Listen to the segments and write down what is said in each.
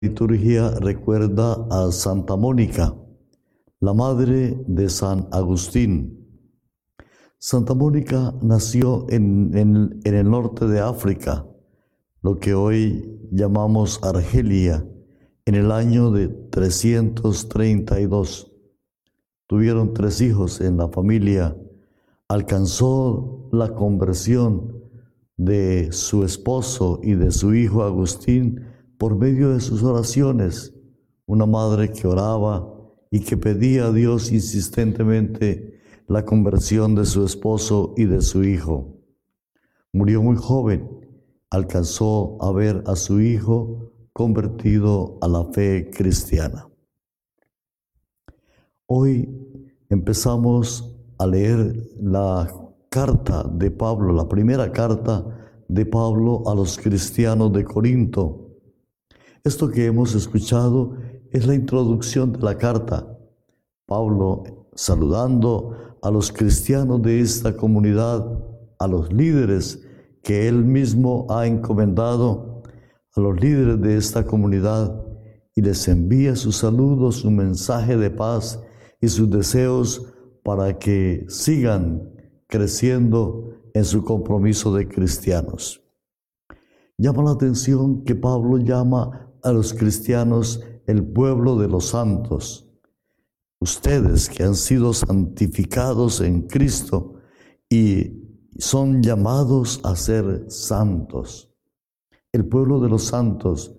Liturgia recuerda a Santa Mónica, la madre de San Agustín. Santa Mónica nació en el norte de África, lo que hoy llamamos Argelia, en el año de 332. Tuvieron 3 hijos en la familia. Alcanzó la conversión de su esposo y de su hijo Agustín por medio de sus oraciones. Una madre que oraba y que pedía a Dios insistentemente la conversión de su esposo y de su hijo. Murió muy joven. Alcanzó a ver a su hijo convertido a la fe cristiana. Hoy empezamos a leer la carta de Pablo, la primera carta de Pablo a los cristianos de Corinto. Esto que hemos escuchado es la introducción de la carta. Pablo saludando a los cristianos de esta comunidad, a los líderes que él mismo ha encomendado, a los líderes de esta comunidad, y les envía sus saludos, su mensaje de paz y sus deseos para que sigan creciendo en su compromiso de cristianos. Llama la atención que Pablo llama a los cristianos el pueblo de los santos. Ustedes que han sido santificados en Cristo y son llamados a ser santos. El pueblo de los santos.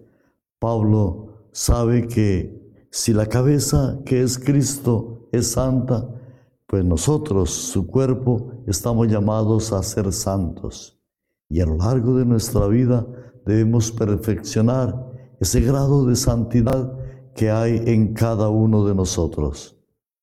Pablo sabe que si la cabeza que es Cristo es santa, pues nosotros, su cuerpo, estamos llamados a ser santos. Y a lo largo de nuestra vida debemos perfeccionar ese grado de santidad que hay en cada uno de nosotros.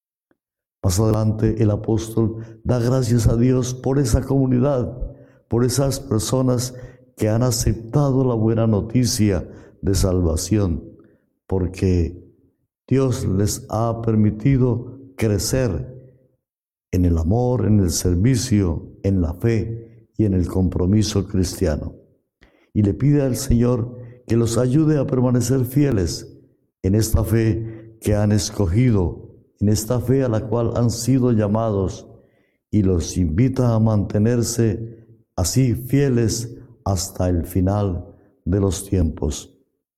Más adelante el apóstol da gracias a Dios por esa comunidad, por esas personas que han aceptado la buena noticia de salvación, porque Dios les ha permitido crecer en el amor, en el servicio, en la fe y en el compromiso cristiano. Y le pide al Señor que los ayude a permanecer fieles en esta fe que han escogido, en esta fe a la cual han sido llamados, y los invita a mantenerse así fieles hasta el final de los tiempos.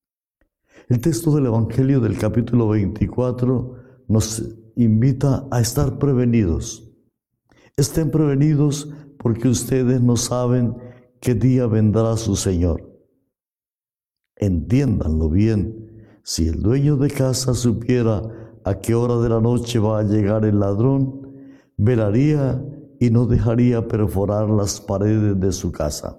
El texto del Evangelio del capítulo 24 nos invita a estar prevenidos. Estén prevenidos porque ustedes no saben qué día vendrá su Señor. Entiéndanlo bien. Si el dueño de casa supiera a qué hora de la noche va a llegar el ladrón, velaría y no dejaría perforar las paredes de su casa.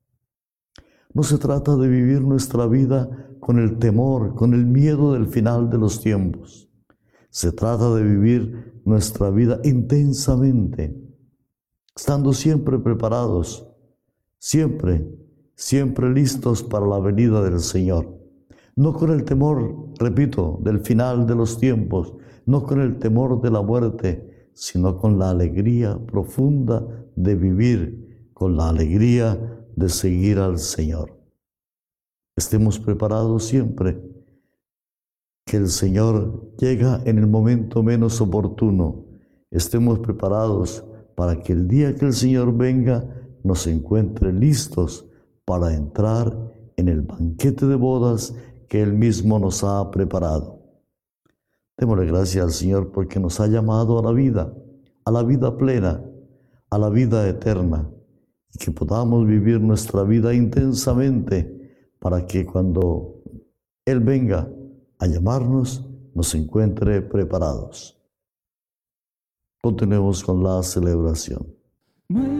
No se trata de vivir nuestra vida con el temor, con el miedo del final de los tiempos. Se trata de vivir nuestra vida intensamente, estando siempre preparados, siempre listos para la venida del Señor. No con el temor, repito, del final de los tiempos, no con el temor de la muerte, sino con la alegría profunda de vivir, con la alegría de seguir al Señor. Estemos preparados siempre, que el Señor llega en el momento menos oportuno. Estemos preparados para que el día que el Señor venga nos encuentre listos para entrar en el banquete de bodas que Él mismo nos ha preparado. Démosle gracias al Señor porque nos ha llamado a la vida plena, a la vida eterna, y que podamos vivir nuestra vida intensamente para que cuando Él venga a llamarnos, nos encuentre preparados. Continuemos con la celebración.